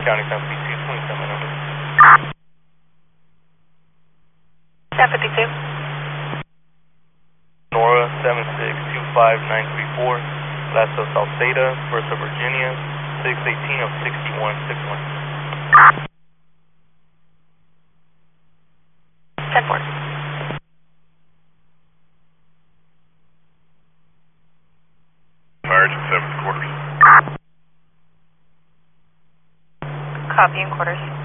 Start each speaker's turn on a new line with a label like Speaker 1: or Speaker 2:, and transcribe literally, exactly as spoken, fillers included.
Speaker 1: County ten fifty-two, twenty-seven number.
Speaker 2: ten fifty-two.
Speaker 1: Nora seven six two five nine three four, last of Salceda, first of Virginia, six eighteen of sixty-one sixty-one.
Speaker 2: ten four.
Speaker 3: Merge seventh quarters.
Speaker 2: Copy in quarters.